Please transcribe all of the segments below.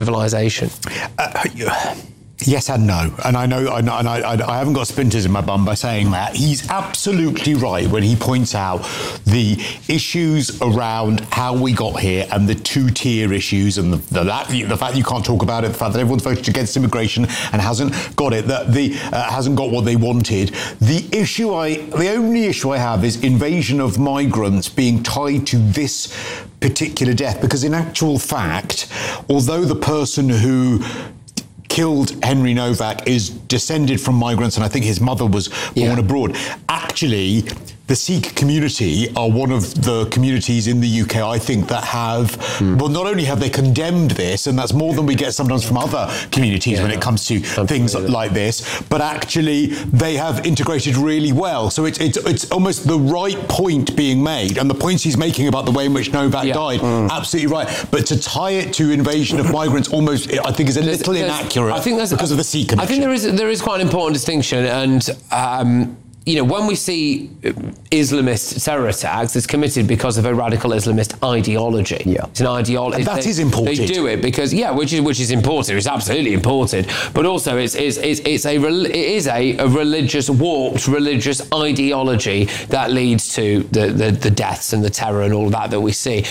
civilization? Yes and no. And I haven't got splinters in my bum by saying that. He's absolutely right when he points out the issues around how we got here and the two-tier issues and the fact you can't talk about it, the fact that everyone's voted against immigration and hasn't got it, that hasn't got what they wanted. The only issue I have is invasion of migrants being tied to this particular death, because in actual fact, although the person who killed Henry Novak is descended from migrants, and I think his mother was born abroad. Actually, the Sikh community are one of the communities in the UK, I think, that have, well, not only have they condemned this, and that's more than we get sometimes from other communities when it comes to things like this, but actually they have integrated really well. So it's almost the right point being made, and the points he's making about the way in which Novak died, absolutely right. But to tie it to invasion of migrants almost, I think, is a little inaccurate, I think because of the Sikh connection. I think there is quite an important distinction, and when we see Islamist terror attacks, it's committed because of a radical Islamist ideology. Yeah. It's an ideology. That is important. They do it because, which is important. It's absolutely important. But also, it is a religious, warped religious ideology that leads to the deaths and the terror and all that we see.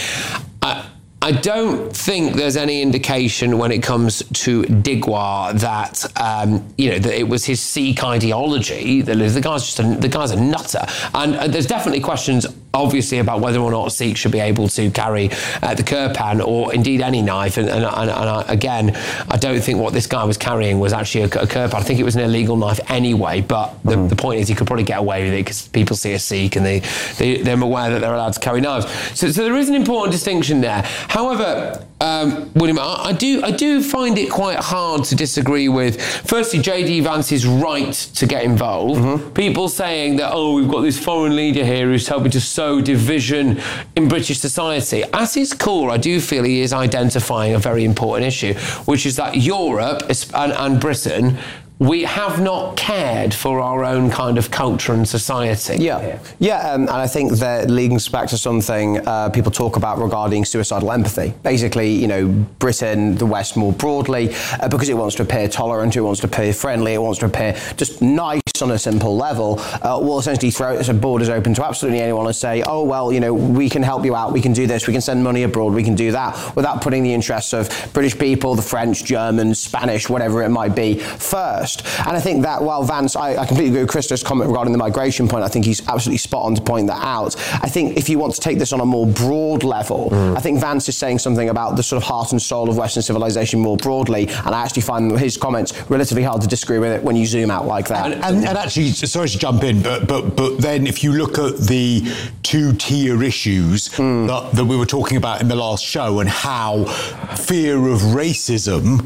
I don't think there's any indication when it comes to Digwa that that it was his Sikh ideology. The guy's a nutter, and there's definitely questions, obviously, about whether or not Sikhs should be able to carry the kirpan or indeed any knife. And again, I don't think what this guy was carrying was actually a kirpan. I think it was an illegal knife anyway. But the point is, he could probably get away with it because people see a Sikh and they're aware that they're allowed to carry knives. So there is an important distinction there. However, William, I do find it quite hard to disagree with, firstly, J.D. Vance's right to get involved. People saying that, we've got this foreign leader here who's helping to sow division in British society. At his core, I do feel he is identifying a very important issue, which is that Europe and Britain, we have not cared for our own kind of culture and society. And I think that links back to something people talk about regarding suicidal empathy. Basically, Britain, the West more broadly, because it wants to appear tolerant, it wants to appear friendly, it wants to appear just nice on a simple level, will essentially throw its borders open to absolutely anyone and say, we can help you out, we can do this, we can send money abroad, we can do that, without putting the interests of British people, the French, Germans, Spanish, whatever it might be, first. And I think that while Vance, I completely agree with Christopher's comment regarding the migration point, I think he's absolutely spot on to point that out. I think if you want to take this on a more broad level, I think Vance is saying something about the sort of heart and soul of Western civilization more broadly, and I actually find his comments relatively hard to disagree with it when you zoom out like that. And actually, sorry to jump in, but then if you look at the two-tier issues that we were talking about in the last show, and how fear of racism,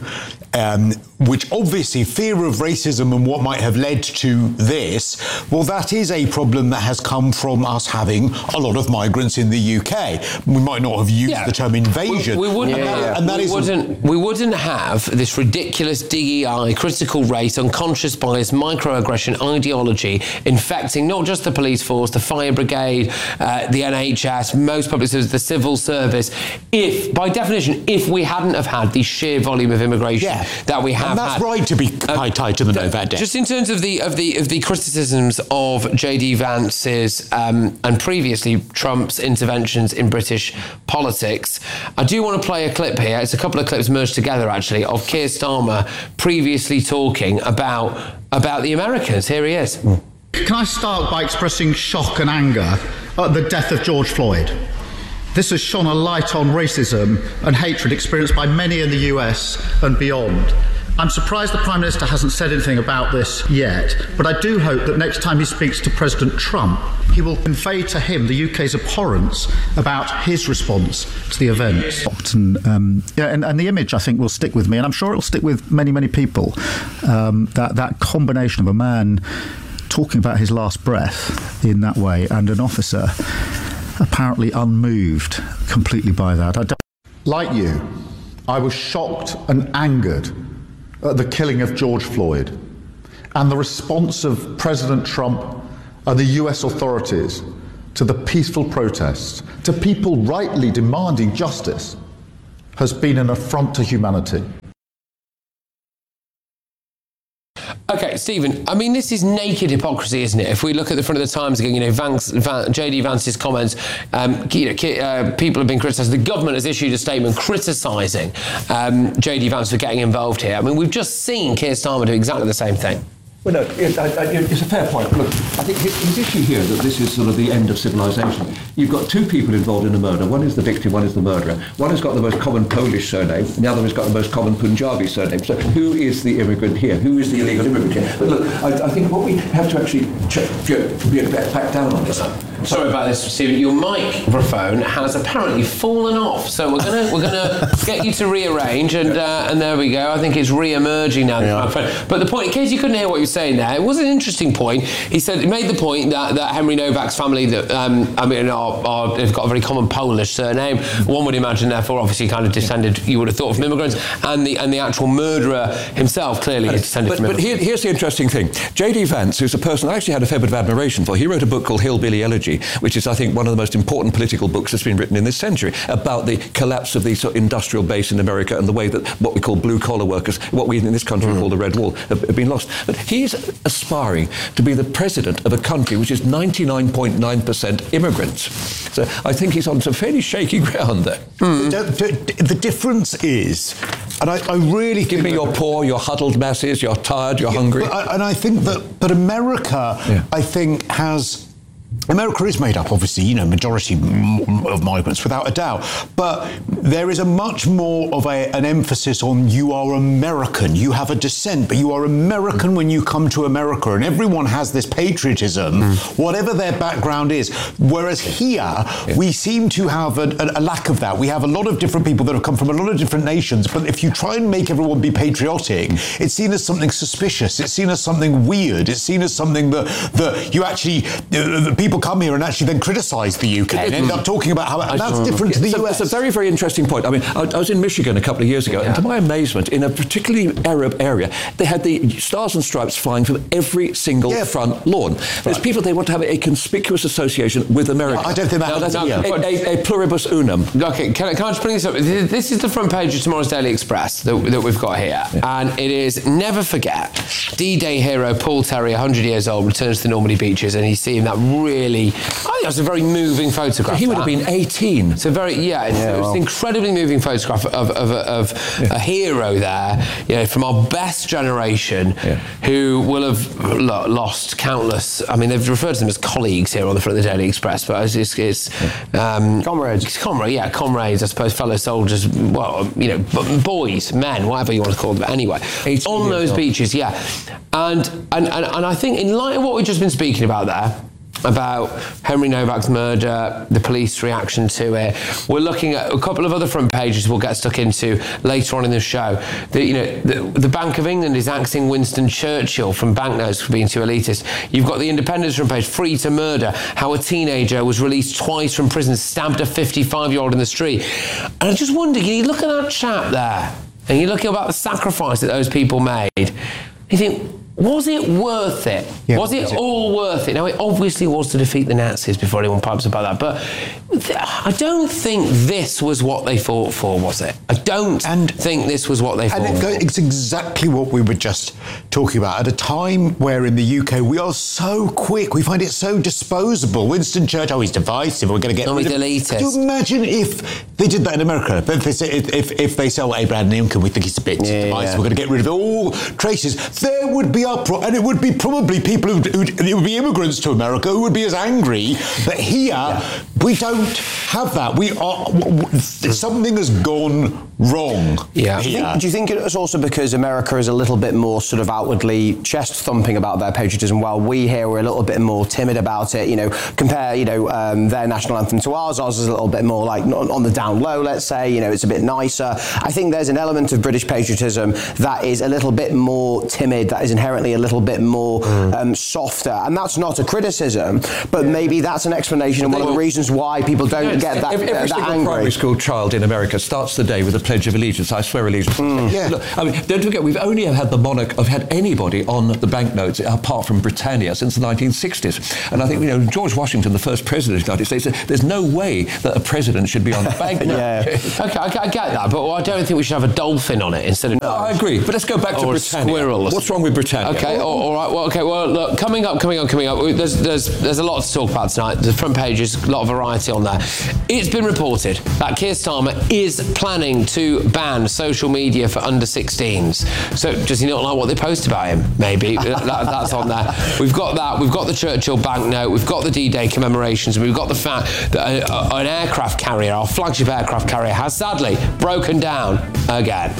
which obviously fear of racism and what might have led to this, well, that is a problem that has come from us having a lot of migrants in the UK. We might not have used the term invasion. We wouldn't have this ridiculous DEI, critical race, unconscious bias, microaggression ideology infecting not just the police force, the fire brigade, the NHS, most public services, the civil service, if, by definition, if we hadn't have had the sheer volume of immigration that we have and that's had. Right to be tied to the Novak death. Just in terms of the criticisms of J.D. Vance's and previously Trump's interventions in British politics, I do want to play a clip here. It's a couple of clips merged together, actually, of Keir Starmer previously talking about the Americans. Here he is. Can I start by expressing shock and anger at the death of George Floyd? This has shone a light on racism and hatred experienced by many in the US and beyond. I'm surprised the Prime Minister hasn't said anything about this yet, but I do hope that next time he speaks to President Trump, he will convey to him the UK's abhorrence about his response to the events. And the image, I think, will stick with me, and I'm sure it'll stick with many, many people. That combination of a man talking about his last breath in that way and an officer apparently unmoved completely by that. Like you, I was shocked and angered at the killing of George Floyd and the response of President Trump and the US authorities to the peaceful protests, to people rightly demanding justice, has been an affront to humanity. Okay, Stephen, I mean, this is naked hypocrisy, isn't it? If we look at the front of the Times again, JD Vance's comments, people have been criticising, the government has issued a statement criticising JD Vance for getting involved here. I mean, we've just seen Keir Starmer do exactly the same thing. Well, no, it's a fair point. Look, I think his issue here that this is sort of the end of civilization. You've got two people involved in a murder. One is the victim, one is the murderer. One has got the most common Polish surname, and the other has got the most common Punjabi surname. So who is the immigrant here? Who is the illegal immigrant here? But look, I think what we have to actually back down on this. Sorry about this, Stephen. Your microphone has apparently fallen off, so we're gonna get you to rearrange, and there we go. I think it's re-emerging now. Yeah. But the point, in case you couldn't hear what you were saying there, it was an interesting point. He made the point that Henry Novak's family, that they've got a very common Polish surname. One would imagine, therefore, obviously, kind of descended. You would have thought from immigrants, and the actual murderer himself clearly is descended from immigrants. But here's the interesting thing: J.D. Vance, who's a person I actually had a fair bit of admiration for, he wrote a book called Hillbilly Elegy, which is, I think, one of the most important political books that's been written in this century about the collapse of the sort of industrial base in America and the way that what we call blue-collar workers, what we in this country call the Red Wall, have been lost. But he's aspiring to be the president of a country which is 99.9% immigrants. So I think he's on some fairly shaky ground there. The difference is, and I really give me your poor, your huddled masses, you're tired, you're hungry. And I think that America, I think, America is made up, obviously, majority of migrants, without a doubt. But there is a much more of an emphasis on you are American. You have a descent, but you are American when you come to America. And everyone has this patriotism, whatever their background is. Whereas here, we seem to have a lack of that. We have a lot of different people that have come from a lot of different nations. But if you try and make everyone be patriotic, it's seen as something suspicious. It's seen as something weird. It's seen as something that you actually... people come here and actually then criticise the UK and end up talking about how that's different to the US. It's a very, very interesting point. I mean, I was in Michigan a couple of years ago, and to my amazement, in a particularly Arab area, they had the Stars and Stripes flying from every single front lawn. There's people, they want to have a conspicuous association with America. I don't think that's a pluribus unum. Okay, can I just bring this up? This is the front page of tomorrow's Daily Express that we've got here, and it is, never forget, D-Day hero Paul Terry, 100 years old, returns to the Normandy beaches, and he's seeing that really, I think that's a very moving photograph. He would have been 18. It's a very, it's an incredibly moving photograph of a hero there, from our best generation, who will have lost countless. I mean, they've referred to them as colleagues here on the front of the Daily Express, but it's comrades, I suppose, fellow soldiers, boys, men, whatever you want to call them. Anyway, on those beaches, and I think in light of what we've just been speaking about there, about Henry Novak's murder, the police reaction to it, we're looking at a couple of other front pages we'll get stuck into later on in the show. The Bank of England is axing Winston Churchill from banknotes for being too elitist. You've got the Independence front page, free to murder, how a teenager was released twice from prison, stabbed a 55-year-old in the street. And I just wonder, you look at that chap there, and you look about the sacrifice that those people made, you think, was it worth it? Was it all worth it? Now, it obviously was to defeat the Nazis, before anyone pipes about that, but I don't think this was what they fought for, was it? I don't think this was what they fought for. It's exactly what we were just talking about. At a time where in the UK we are so quick, we find it so disposable. Winston Churchill, he's divisive, we're going to get rid of him. Could you imagine if they did that in America? If they sell Abraham Lincoln, we think he's a bit divisive, we're going to get rid of all traces. There would be uproar, and it would be probably people it would be immigrants to America who would be as angry. But here, we don't have that. Something has gone wrong. Do you think it's also because America is a little bit more sort of outwardly chest thumping about their patriotism, while we here were a little bit more timid about it? Compare their national anthem to ours. Ours is a little bit more like on the down low, let's say. It's a bit nicer. I think there's an element of British patriotism that is a little bit more timid, that is inherently a little bit more softer, and that's not a criticism, but maybe that's an explanation and one of the reasons why people don't get that Every single angry. primary school child in America starts the day with a pledge Pledge of Allegiance. I swear allegiance. Yeah. Look, I mean, don't forget, we've only had the monarch, have had anybody on the banknotes apart from Britannia since the 1960s. And I think, George Washington, the first president of the United States, said there's no way that a president should be on a banknote. Okay, I get that, but I don't think we should have a dolphin on it instead of... No, I agree, but let's go back to Britannia. Squirrel. What's wrong with Britannia? Okay, all right. Well, look, coming up. There's a lot to talk about tonight. The front page is a lot of variety on there. It's been reported that Keir Starmer is planning to ban social media for under 16s. So does he not like what they post about him? Maybe that's on there. We've got that. We've got the Churchill banknote. We've got the D-Day commemorations. And we've got the fact that an aircraft carrier, our flagship aircraft carrier, has sadly broken down again.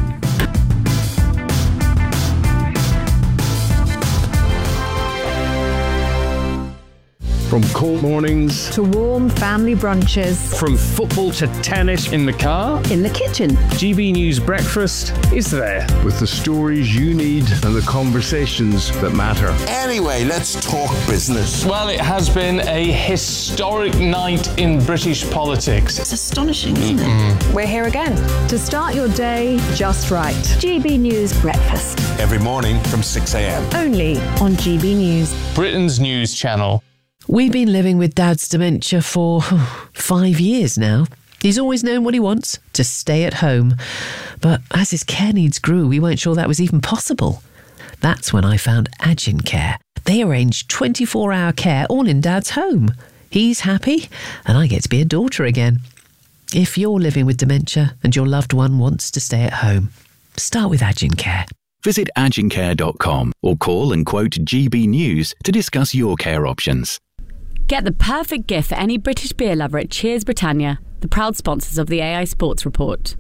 From cold mornings to warm family brunches, from football to tennis in the car, in the kitchen. GB News Breakfast is there with the stories you need and the conversations that matter. Anyway, let's talk business. Well, it has been a historic night in British politics. It's astonishing, isn't it? We're here again to start your day just right. GB News Breakfast. Every morning from 6 a.m. Only on GB News. Britain's news channel. We've been living with Dad's dementia for 5 years now. He's always known what he wants, to stay at home. But as his care needs grew, we weren't sure that was even possible. That's when I found Agincare. They arrange 24-hour care all in Dad's home. He's happy, and I get to be a daughter again. If you're living with dementia and your loved one wants to stay at home, start with Agincare. Visit agincare.com or call and quote GB News to discuss your care options. Get the perfect gift for any British beer lover at Cheers Britannia, the proud sponsors of the AI Sports Report.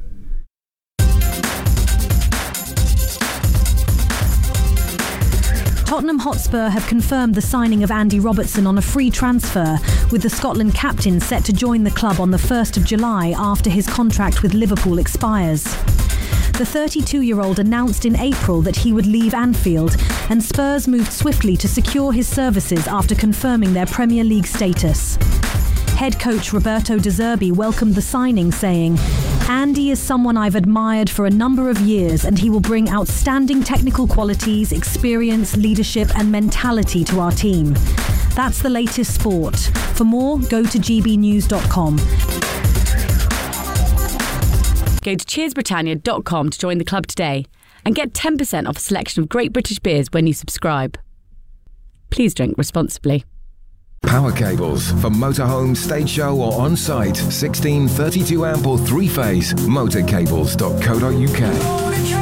Tottenham Hotspur have confirmed the signing of Andy Robertson on a free transfer, with the Scotland captain set to join the club on the 1st of July after his contract with Liverpool expires. The 32-year-old announced in April that he would leave Anfield, and Spurs moved swiftly to secure his services after confirming their Premier League status. Head coach Roberto De Zerbi welcomed the signing, saying, "Andy is someone I've admired for a number of years, and he will bring outstanding technical qualities, experience, leadership and mentality to our team." That's the latest sport. For more, go to gbnews.com. Go to cheersbritannia.com to join the club today and get 10% off a selection of great British beers when you subscribe. Please drink responsibly. Power cables for motorhome, stage show or on-site. 16, 32 amp or 3-phase. Motorcables.co.uk.